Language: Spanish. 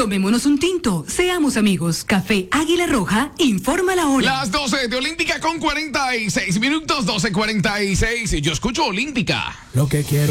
Tomémonos un tinto, seamos amigos. Café Águila Roja, informa la hora. Las 12 de Olímpica con 46 minutos, 12:46. Yo escucho Olímpica. Lo que quiero